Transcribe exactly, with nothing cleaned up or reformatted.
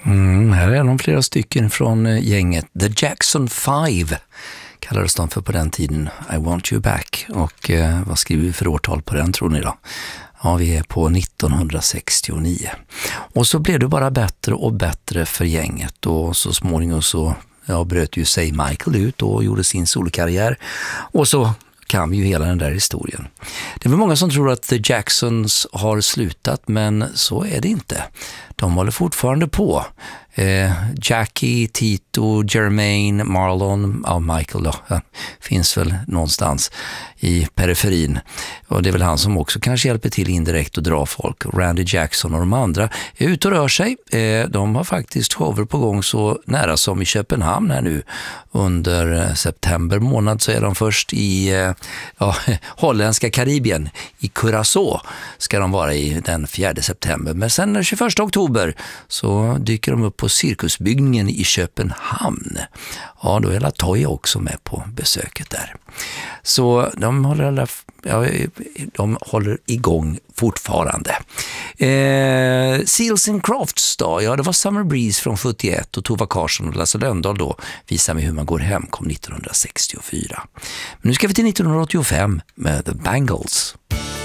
Mm, här är de flera stycken från gänget The Jackson Five kallades de för på den tiden. I want you back. Och eh, vad skriver vi för årtal på den, tror ni då? Ja, vi är på nittonhundrasextionio. Och så blev det bara bättre och bättre för gänget, och så småningom så ja, bröt ju sig Michael ut och gjorde sin solokarriär, och så kan vi ju hela den där historien. Det är väl många som tror att The Jacksons har slutat, men så är det inte. De håller fortfarande på. Eh, Jackie, Tito, Jermaine, Marlon, ja, Michael då, ja, finns väl någonstans i periferin. Och det är väl han som också kanske hjälper till indirekt att dra folk. Randy Jackson och de andra är ute och rör sig. Eh, de har faktiskt shower på gång så nära som i Köpenhamn här nu. Under september månad så är de först i eh, ja, holländska Karibien. I Curaçao ska de vara i den fjärde september. Men sen den tjugoförsta oktober så dyker de upp på cirkusbyggningen i Köpenhamn. Ja, då är Latoya också med på besöket där. Så de håller, ja, de håller igång fortfarande. Eh, Seals and Crofts då, ja, det var Summer Breeze från sjuttioett, och Tova Karlsson och Lasse Lönndahl då visar mig hur man går hem, kom nittonhundrasextiofyra. Men nu ska vi till nittonhundraåttiofem med The Bangles.